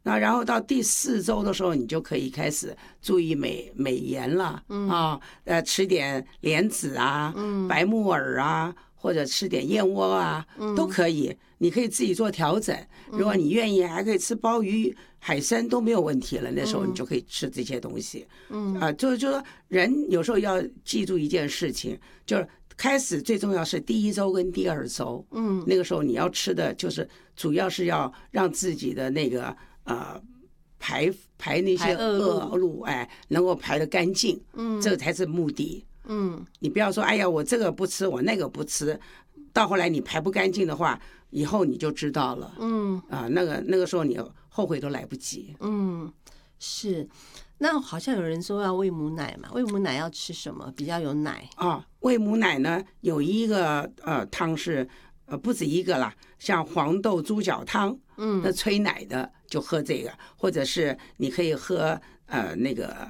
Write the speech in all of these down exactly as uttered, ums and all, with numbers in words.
那然后到第四周的时候，你就可以开始注意美美颜了、嗯、啊，呃，吃点莲子啊、嗯、白木耳啊，或者吃点燕窝啊，嗯、都可以。你可以自己做调整，如果你愿意，还可以吃鲍鱼、海参都没有问题了。那时候你就可以吃这些东西。嗯啊，就是就说人有时候要记住一件事情，就是开始最重要是第一周跟第二周。嗯，那个时候你要吃的就是主要是要让自己的那个呃排排那些恶露，哎，能够排得干净。嗯，这个才是目的。嗯，你不要说哎呀，我这个不吃，我那个不吃，到后来你排不干净的话。以后你就知道了，嗯啊，那个那个时候你后悔都来不及。 嗯，是。那好像有人说要喂母奶嘛，喂母奶要吃什么比较有奶啊？喂母奶呢，有一个呃汤是呃不止一个啦，像黄豆猪脚汤，嗯，那催奶的就喝这个，或者是你可以喝呃那个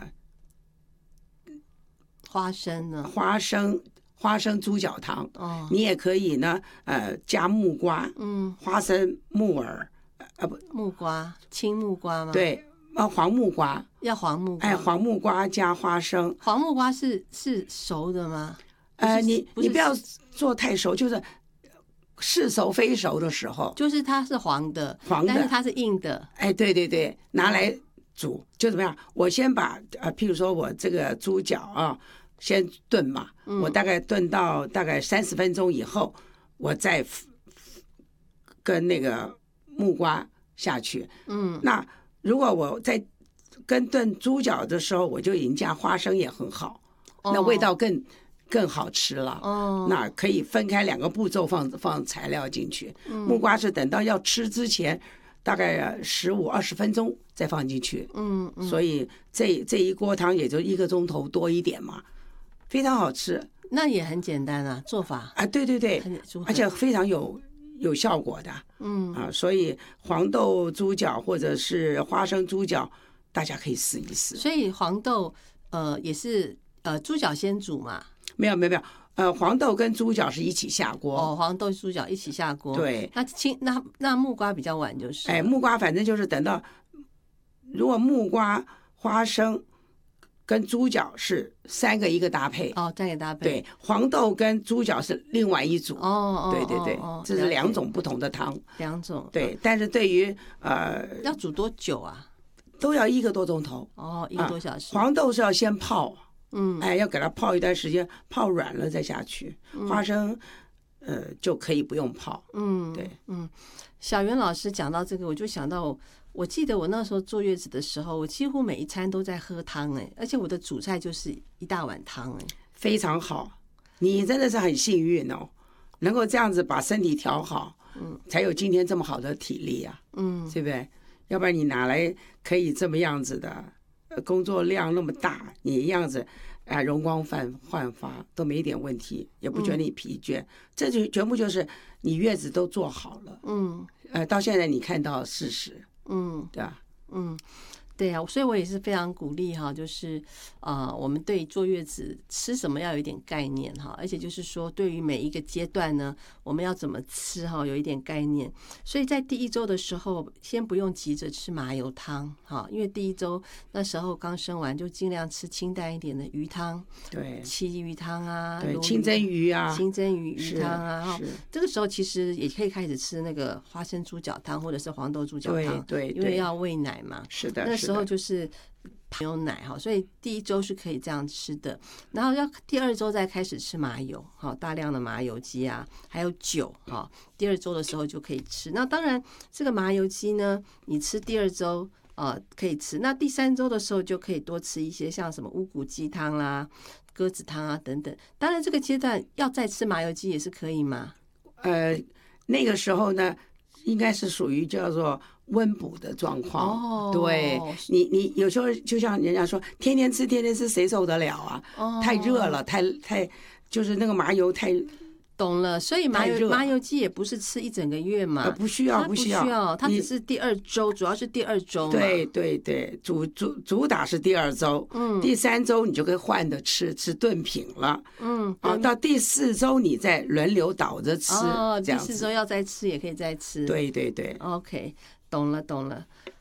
花生呢， 花生。花生猪脚汤，哦，你也可以呢，呃，加木瓜，嗯，花生、木耳，呃不， 木瓜，青木瓜吗？ 对，啊，黄木瓜， 要黄木瓜， 哎，黄木瓜加花生。 黄木瓜是是熟的吗？ 呃，你你不要做太熟，就是似熟非熟的时候， 就是它是黄的， 黄的， 但是它是硬的。 哎，对对对，拿来煮就怎么样？我先把呃，譬如说我这个猪脚啊。先炖嘛，我大概炖到大概三十分钟以后，我再跟那个木瓜下去。嗯，那如果我在跟炖猪脚的时候，我就已经加花生也很好，哦、那味道更更好吃了。哦，那可以分开两个步骤放放材料进去。嗯、木瓜是等到要吃之前。大概十五二十分钟再放进去。嗯，嗯所以这这一锅汤也就一个钟头多一点嘛。非常好吃， 那也很简单啊，做法啊，对对对，而且非常有有效果的，嗯啊，所以黄豆猪脚或者是花生猪脚，大家可以试一试。 所以黄豆呃也是呃猪脚先煮嘛？ 没有没有没有，呃黄豆跟猪脚是一起下锅。 哦，黄豆猪脚一起下锅。 对， 那青那那木瓜比较晚就是。 哎，木瓜反正就是等到，如果木瓜、花生。跟猪脚是三个一个搭配哦，三个搭配。 对，黄豆跟猪脚是另外一组哦， 对对对，哦、这是两种不同的汤， 两种对。但是对于呃， 要煮多久啊？ 都要一个多钟头哦，一个多小时。 啊、黄豆是要先泡，嗯，哎，要给它泡一段时间，泡软了再下去。嗯、花生呃就可以不用泡，嗯，对， 嗯。小袁老师讲到这个，我就想到。我记得我那时候坐月子的时候，我几乎每一餐都在喝汤哎，而且我的主菜就是一大碗汤哎， 非常好，你真的是很幸运哦，能够这样子把身体调好，嗯，才有今天这么好的体力啊，嗯，对不对？要不然你哪来可以这么样子的？工作量那么大，你一样子啊，容光焕焕发都没一点问题，也不觉得你疲倦，嗯、这就全部就是你月子都做好了，嗯，呃，到现在你看到事实。嗯，对啊， 嗯，对啊，所以我也是非常鼓励哈，就是呃，我们对坐月子吃什么要有一点概念哈，而且就是说对于每一个阶段呢，我们要怎么吃哈，有一点概念。所以在第一周的时候，先不用急着吃麻油汤哈，因为第一周那时候刚生完，就尽量吃清淡一点的鱼汤， 对， 鲫鱼汤啊， 对，清蒸鱼啊， 清蒸鱼鱼汤啊，哈，这个时候其实也可以开始吃那个花生猪脚汤或者是黄豆猪脚汤， 对。对， 因为要喂奶嘛， 是的， 那时候就是没有奶哈，所以第一周是可以这样吃的，然后要第二周再开始吃麻油，好大量的麻油鸡啊，还有酒哈，第二周的时候就可以吃。那当然这个麻油鸡呢，你吃第二周呃可以吃，那第三周的时候就可以多吃一些像什么乌骨鸡汤啦、鸽子汤啊等等。当然这个阶段要再吃麻油鸡也是可以吗？ 呃，那个时候呢，应该是属于叫做温补的状况。哦，对，你你有时候就像人家说，天天吃天天吃，谁受得了啊？哦，太热了，太太就是那个麻油太。 懂了，所以麻油麻油鸡也不是吃一整个月嘛， 呃、不需要， 不需要，它只是第二周，主要是第二周嘛。 对对对，主主主打是第二周，嗯，第三周你就可以换着吃，吃炖品了，嗯，啊，到第四周你再轮流倒着吃， 哦，第四周要再吃也可以再吃， 对对对 ，OK， 懂了懂了。